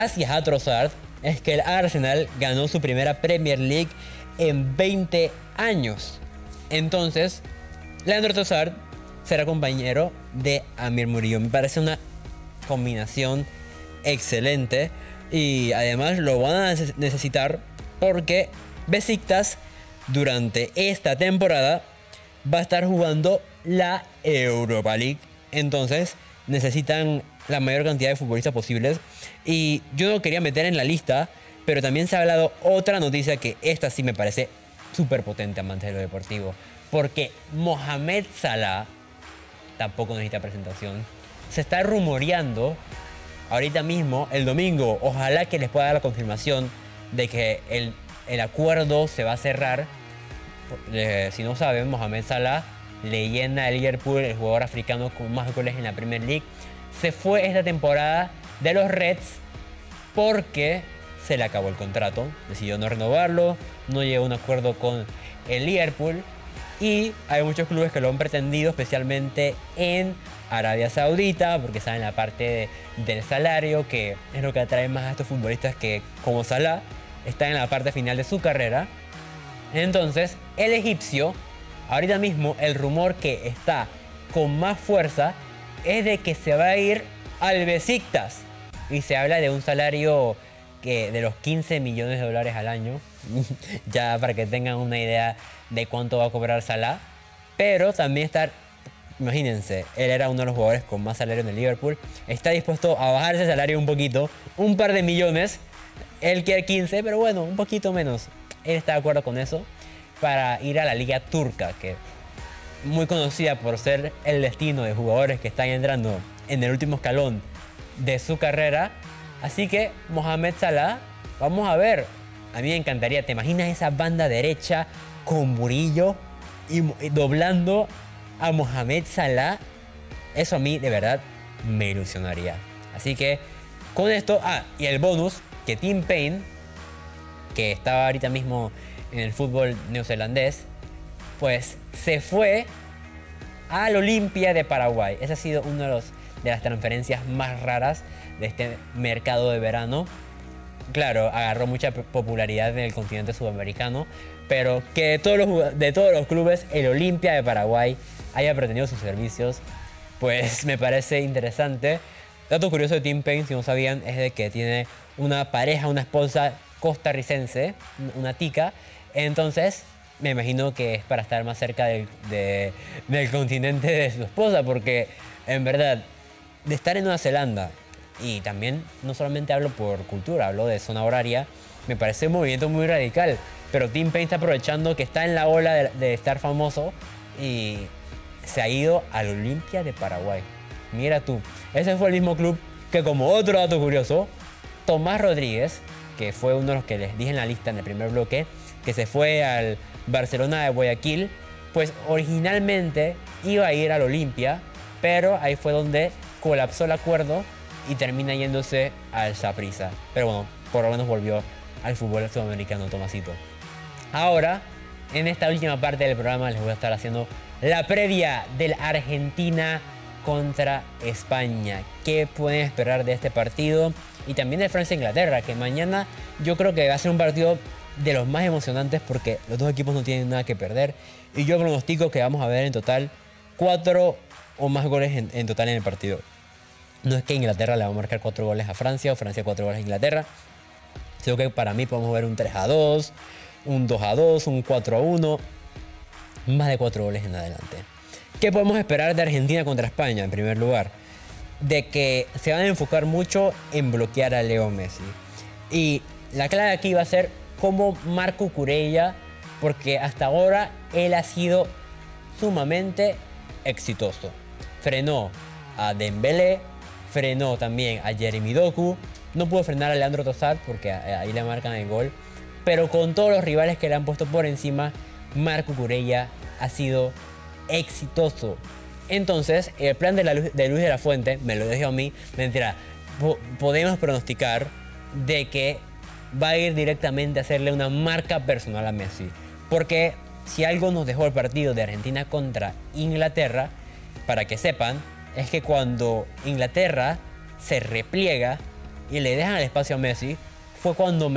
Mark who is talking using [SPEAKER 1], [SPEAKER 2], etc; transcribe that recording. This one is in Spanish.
[SPEAKER 1] gracias a Trossard es que el Arsenal ganó su primera Premier League en 20 años. Entonces, Leandro Trossard será compañero de Amir Murillo. Me parece una combinación excelente y además lo van a necesitar porque Besiktas durante esta temporada va a estar jugando la Europa League. Entonces necesitan la mayor cantidad de futbolistas posibles. Y yo no quería meter en la lista, pero también se ha hablado otra noticia que esta sí me parece súper potente, amantes de lo deportivo. Porque Mohamed Salah tampoco necesita presentación. Se está rumoreando ahorita mismo, el domingo, ojalá que les pueda dar la confirmación de que el acuerdo se va a cerrar. Si no saben, Mohamed Salah, leyenda del Liverpool, el jugador africano con más goles en la Premier League, se fue esta temporada de los Reds porque se le acabó el contrato. Decidió no renovarlo, no llegó a un acuerdo con el Liverpool y hay muchos clubes que lo han pretendido, especialmente en Arabia Saudita, porque saben la parte del salario, que es lo que atrae más a estos futbolistas que, como Salah, está en la parte final de su carrera. Entonces, el egipcio, ahorita mismo el rumor que está con más fuerza es de que se va a ir al Besiktas. Y se habla de un salario de los 15 millones de dólares al año. Ya para que tengan una idea de cuánto va a cobrar Salah. Pero también imagínense, él era uno de los jugadores con más salario en el Liverpool. Está dispuesto a bajar ese salario un poquito, un par de millones. Él quiere 15, pero bueno, un poquito menos. Él está de acuerdo con eso para ir a la Liga Turca, que muy conocida por ser el destino de jugadores que están entrando en el último escalón de su carrera. Así que Mohamed Salah, vamos a ver. A mí me encantaría, ¿te imaginas esa banda derecha con Murillo y doblando a Mohamed Salah? Eso a mí de verdad me ilusionaría. Así que con esto, y el bonus, que Tim Payne, que estaba ahorita mismo en el fútbol neozelandés, pues se fue al Olimpia de Paraguay. Esa ha sido una de las transferencias más raras de este mercado de verano. Claro, agarró mucha popularidad en el continente sudamericano, pero que de todos los clubes el Olimpia de Paraguay haya pretendido sus servicios, pues me parece interesante. Dato curioso de Tim Payne, si no sabían, es de que tiene una pareja, una esposa costarricense, una tica. Entonces, me imagino que es para estar más cerca del continente de su esposa, porque en verdad, de estar en Nueva Zelanda, y también no solamente hablo por cultura, hablo de zona horaria, me parece un movimiento muy radical. Pero Tim Payne está aprovechando que está en la ola de estar famoso y se ha ido al Olimpia de Paraguay. Mira tú, ese fue el mismo club que, como otro dato curioso, Tomás Rodríguez, que fue uno de los que les dije en la lista en el primer bloque, que se fue al Barcelona de Guayaquil, pues originalmente iba a ir al Olimpia, pero ahí fue donde colapsó el acuerdo y termina yéndose al Saprissa. Pero bueno, por lo menos volvió al fútbol sudamericano Tomasito. Ahora, en esta última parte del programa les voy a estar haciendo la previa del Argentina contra España. ¿Qué pueden esperar de este partido? Y también de Francia-Inglaterra, que mañana yo creo que va a ser un partido de los más emocionantes porque los dos equipos no tienen nada que perder. Y yo pronostico que vamos a ver en total 4 o más goles en total en el partido. No es que Inglaterra le va a marcar 4 goles a Francia o Francia 4 goles a Inglaterra. Sino que para mí podemos ver un 3-2, un 2-2, un 4-1. Más de 4 goles en adelante. ¿Qué podemos esperar de Argentina contra España? En primer lugar, de que se van a enfocar mucho en bloquear a Leo Messi. Y la clave aquí va a ser cómo Marco Cucurella, porque hasta ahora él ha sido sumamente exitoso. Frenó a Dembélé, frenó también a Jeremy Doku, no pudo frenar a Leandro Trossard porque ahí le marcan el gol, pero con todos los rivales que le han puesto por encima, Marco Cucurella ha sido exitoso. Entonces, el plan de Luis de la Fuente, me lo dejó a mí, mentira, podemos pronosticar de que va a ir directamente a hacerle una marca personal a Messi. Porque si algo nos dejó el partido de Argentina contra Inglaterra, para que sepan, es que cuando Inglaterra se repliega y le dejan el espacio a Messi, fue cuando